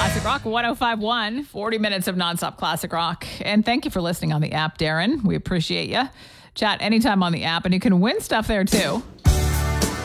Classic Rock 1051, 40 minutes of nonstop classic rock. And thank you for listening on the app, Darren. We appreciate you. Chat anytime on the app, and you can win stuff there too.